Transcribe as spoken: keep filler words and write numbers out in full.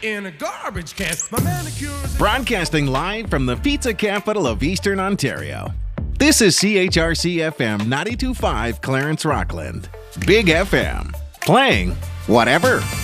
in a garbage can. My manicure is... Broadcasting live from the pizza capital of Eastern Ontario. This is C H R C F M ninety-two point five Clarence Rockland. Big F M. Playing whatever.